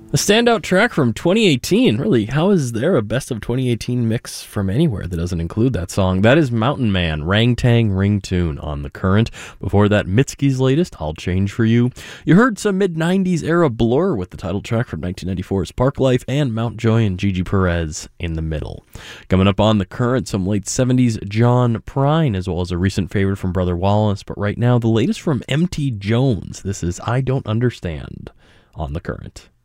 A standout track from 2018. Really, how is there a best of 2018 mix from anywhere that doesn't include that song? That is Mountain Man, Rangtang Ring Tune on The Current. Before that, Mitski's latest, I'll Change For You. You heard some mid-90s era Blur with the title track from 1994's Park Life, and Mountjoy and Gigi Perez in the middle. Coming up on The Current, some late 70s John Prine, as well as a recent favorite from Brother Wallace. But right now, the latest from MT Jones. This is I Don't Understand on The Current.